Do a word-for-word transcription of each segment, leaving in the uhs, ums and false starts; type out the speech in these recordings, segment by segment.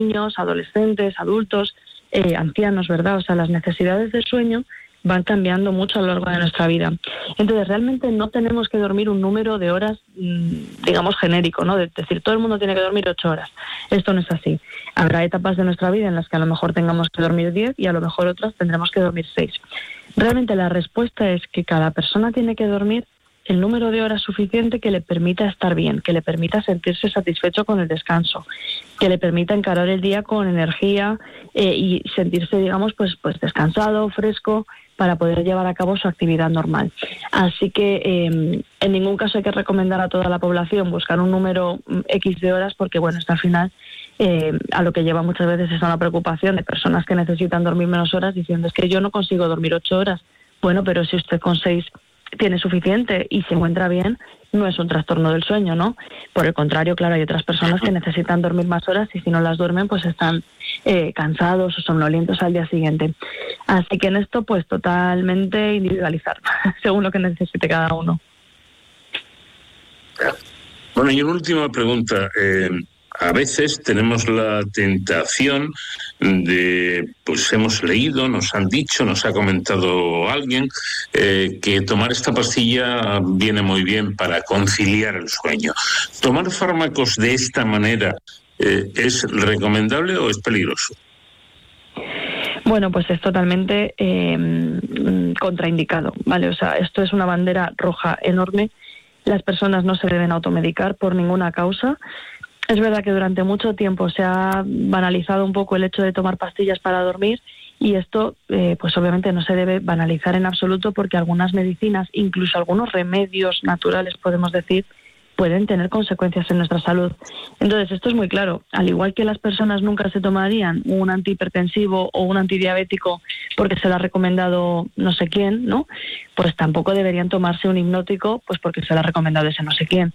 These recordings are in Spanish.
niños, adolescentes, adultos, eh, ancianos, ¿verdad? O sea, las necesidades de sueño van cambiando mucho a lo largo de nuestra vida. Entonces, realmente no tenemos que dormir un número de horas, digamos, genérico, ¿no? Es decir, todo el mundo tiene que dormir ocho horas. Esto no es así. Habrá etapas de nuestra vida en las que a lo mejor tengamos que dormir diez y a lo mejor otras tendremos que dormir seis. Realmente la respuesta es que cada persona tiene que dormir el número de horas suficiente que le permita estar bien, que le permita sentirse satisfecho con el descanso, que le permita encarar el día con energía eh, y sentirse, digamos, pues, pues descansado, fresco, para poder llevar a cabo su actividad normal. Así que eh, en ningún caso hay que recomendar a toda la población buscar un número X de horas, porque bueno, esto al final eh, a lo que lleva muchas veces es a una preocupación de personas que necesitan dormir menos horas diciendo es que yo no consigo dormir ocho horas. Bueno, pero si usted con seis tiene suficiente y se encuentra bien, no es un trastorno del sueño, ¿no? Por el contrario, claro, hay otras personas que necesitan dormir más horas y si no las duermen, pues están eh, cansados o somnolientos al día siguiente. Así que en esto, pues totalmente individualizar, según lo que necesite cada uno. Bueno, y una última pregunta. Eh, a veces tenemos la tentación de, pues hemos leído, nos han dicho, nos ha comentado alguien, eh, que tomar esta pastilla viene muy bien para conciliar el sueño. ¿Tomar fármacos de esta manera eh, es recomendable o es peligroso? Bueno, pues es totalmente eh, contraindicado, ¿vale? O sea, esto es una bandera roja enorme. Las personas no se deben automedicar por ninguna causa. Es verdad que durante mucho tiempo se ha banalizado un poco el hecho de tomar pastillas para dormir y esto, eh, pues obviamente no se debe banalizar en absoluto porque algunas medicinas, incluso algunos remedios naturales, podemos decir, pueden tener consecuencias en nuestra salud. Entonces, esto es muy claro. Al igual que las personas nunca se tomarían un antihipertensivo o un antidiabético porque se lo ha recomendado no sé quién, ¿no? Pues tampoco deberían tomarse un hipnótico pues porque se lo ha recomendado ese no sé quién.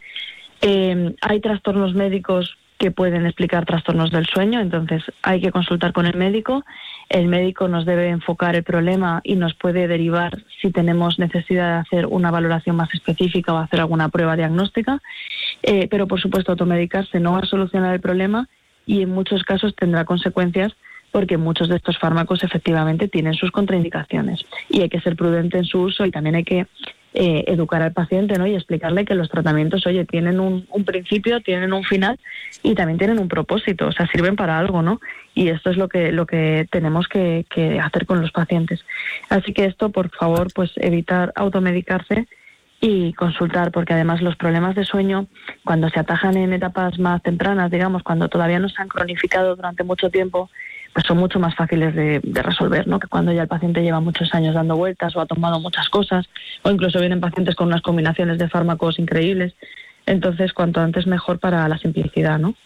Eh, hay trastornos médicos que pueden explicar trastornos del sueño, entonces hay que consultar con el médico. El médico nos debe enfocar el problema y nos puede derivar si tenemos necesidad de hacer una valoración más específica o hacer alguna prueba diagnóstica, eh, pero por supuesto automedicarse no va a solucionar el problema y en muchos casos tendrá consecuencias porque muchos de estos fármacos efectivamente tienen sus contraindicaciones y hay que ser prudente en su uso y también hay que eh, educar al paciente, ¿no? Y explicarle que los tratamientos, oye, tienen un, un principio, tienen un final y también tienen un propósito, o sea, sirven para algo, ¿no? Y esto es lo que lo que tenemos que, que hacer con los pacientes. Así que esto, por favor, pues evitar automedicarse y consultar, porque además los problemas de sueño, cuando se atajan en etapas más tempranas, digamos, cuando todavía no se han cronificado durante mucho tiempo, pues son mucho más fáciles de, de resolver, ¿no? Que cuando ya el paciente lleva muchos años dando vueltas o ha tomado muchas cosas, o incluso vienen pacientes con unas combinaciones de fármacos increíbles. Entonces, cuanto antes mejor para la simplicidad, ¿no?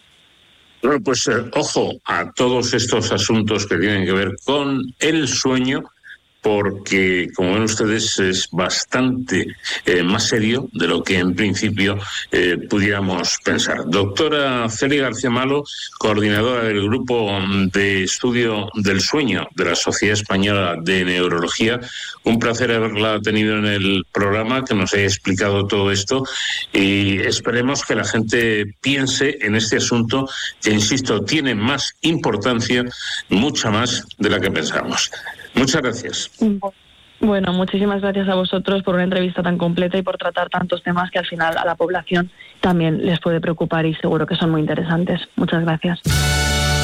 Bueno, pues eh, ojo a todos estos asuntos que tienen que ver con el sueño, porque, como ven ustedes, es bastante eh, más serio de lo que en principio eh, pudiéramos pensar. Doctora Celia García Malo, coordinadora del Grupo de Estudio del Sueño de la Sociedad Española de Neurología, un placer haberla tenido en el programa, que nos haya explicado todo esto y esperemos que la gente piense en este asunto que, insisto, tiene más importancia, mucha más de la que pensamos. Muchas gracias. Bueno, muchísimas gracias a vosotros por una entrevista tan completa y por tratar tantos temas que al final a la población también les puede preocupar y seguro que son muy interesantes. Muchas gracias.